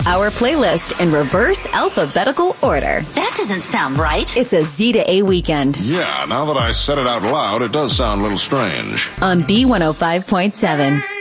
our playlist in reverse alphabetical order. That doesn't sound right. It's a Z to A weekend. Yeah, now that I said it out loud, it does sound a little strange. On B105.7.